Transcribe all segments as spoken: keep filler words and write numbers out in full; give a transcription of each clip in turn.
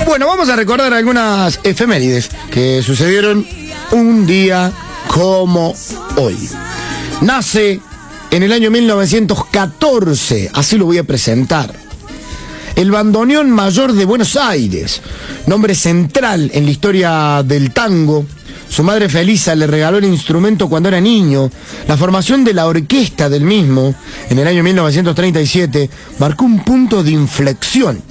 Bueno, vamos a recordar algunas efemérides que sucedieron un día como hoy. Nace en el año mil novecientos catorce, así lo voy a presentar, el bandoneón mayor de Buenos Aires, nombre central en la historia del tango. Su madre Felisa le regaló el instrumento cuando era niño. La formación de la orquesta del mismo, en el año mil novecientos treinta y siete, marcó un punto de inflexión.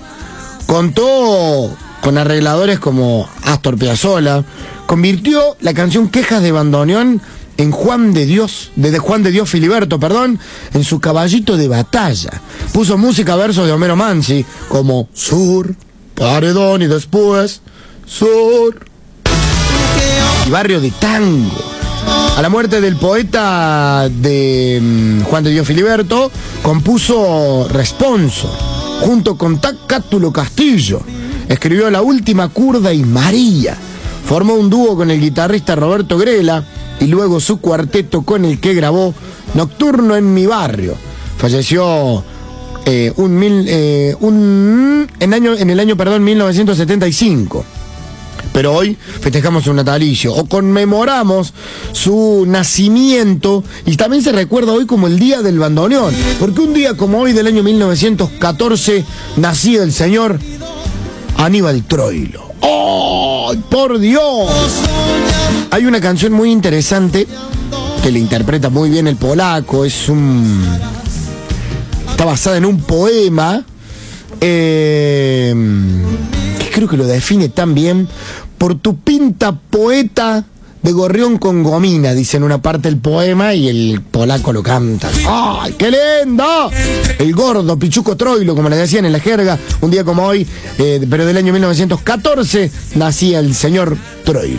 Contó con arregladores como Astor Piazzolla, convirtió la canción Quejas de Bandoneón en Juan de Dios, de Juan de Dios Filiberto, perdón, en su caballito de batalla. Puso música a versos de Homero Mansi, como Sur, Paredón y después Sur y Barrio de Tango. A la muerte del poeta de um, Juan de Dios Filiberto, compuso Responso, junto con Cátulo Castillo. Escribió La Última Curda y María. Formó un dúo con el guitarrista Roberto Grela y luego su cuarteto con el que grabó Nocturno en mi barrio. Falleció eh, un mil, eh, un, en, año, en el año perdón, mil novecientos setenta y cinco. Pero hoy festejamos su natalicio o conmemoramos su nacimiento, y también se recuerda hoy como el Día del Bandoneón, porque un día como hoy del año mil novecientos catorce nacía el señor Aníbal Troilo. ¡Oh, por Dios! Hay una canción muy interesante que le interpreta muy bien el polaco. Es un... Está basada en un poema eh, que creo que lo define tan bien. Por tu pinta, poeta de gorrión con gomina, dice en una parte el poema, y el polaco lo canta. ¡Ay, qué lindo! El gordo Pichuco Troilo, como le decían en la jerga. Un día como hoy, eh, pero del año mil novecientos catorce, nacía el señor Troilo.